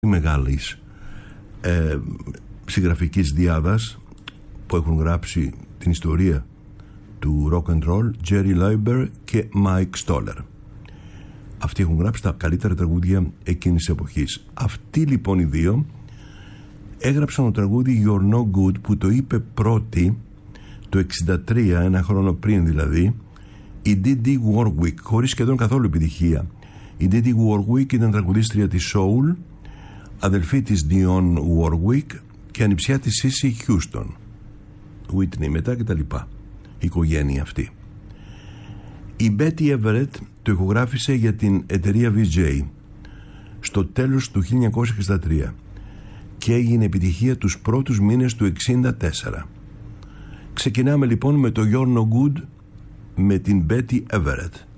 μεγάλης συγγραφικής διάδας που έχουν γράψει την ιστορία του rock and roll, Jerry Leiber και Mike Stoller. Αυτοί έχουν γράψει τα καλύτερα τραγούδια εκείνης της εποχής. Αυτοί λοιπόν οι δύο έγραψαν το τραγούδι You're No Good, που το είπε πρώτη το 1963, ένα χρόνο πριν δηλαδή, η Dee Dee Warwick, χωρίς σχεδόν καθόλου επιτυχία. Η Dee Dee Warwick ήταν τραγουδίστρια της Soul, αδελφή της Dionne Warwick και ανιψιά της Cissy Houston, Whitney μετά κτλ. Η οικογένεια αυτή. Η Betty Everett το ηχογράφησε για την εταιρεία VJ στο τέλος του 1963 και έγινε επιτυχία τους πρώτους μήνες του 1964. Ξεκινάμε λοιπόν με το You're No Good με την Betty Everett.